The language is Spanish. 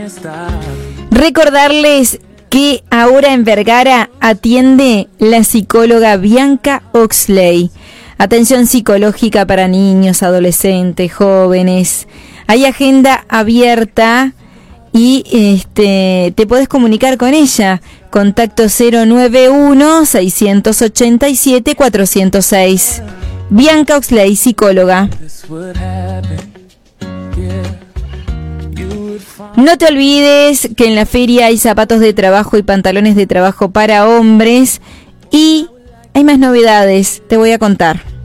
Recordarles que ahora en Vergara atiende la psicóloga Bianca Oxley. Atención psicológica para niños, adolescentes, jóvenes. Hay agenda abierta y te podés comunicar con ella. Contacto 091-687-406. Bianca Oxley, psicóloga. No te olvides que en la feria hay zapatos de trabajo y pantalones de trabajo para hombres y hay más novedades, te voy a contar.